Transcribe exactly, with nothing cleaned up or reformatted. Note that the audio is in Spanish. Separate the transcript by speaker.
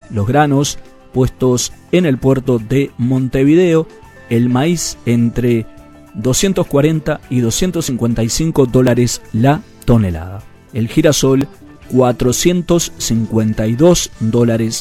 Speaker 1: los granos puestos en el puerto de Montevideo, el maíz entre doscientos cuarenta y doscientos cincuenta y cinco dólares la tonelada, el girasol cuatrocientos cincuenta y dos dólares